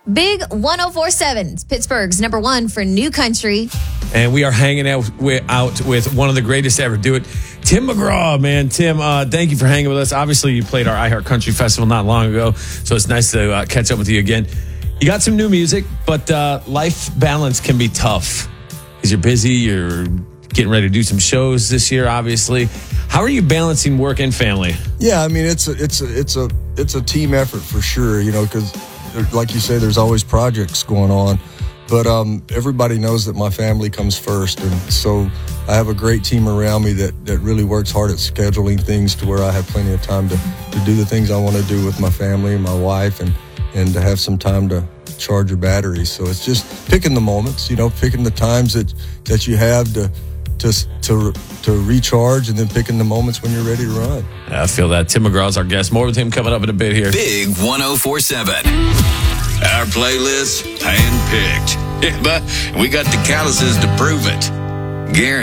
Big 104.7, Pittsburgh's number one for new country. And we are hanging out with one of the greatest to ever do it, Tim McGraw, man. Tim, thank you for hanging with us. Obviously, you played our iHeart Country Festival not long ago, so it's nice to catch up with you again. You got some new music, but life balance can be tough because you're busy. You're getting ready to do some shows this year, obviously. How are you balancing work and family? Yeah, I mean, it's a team effort for sure, you know, because like you say, there's always projects going on. But everybody knows that my family comes first. And so I have a great team around me that really works hard at scheduling things to where I have plenty of time to do the things I want to do with my family and my wife and to have some time to charge your batteries. So it's just picking the moments, you know, picking the times that you have to recharge, and then picking the moments when you're ready to run. I feel that. Tim McGraw is our guest. More with him coming up in a bit here. Big 104.7. Our playlist handpicked. Yeah, but we got the calluses to prove it. Guaranteed.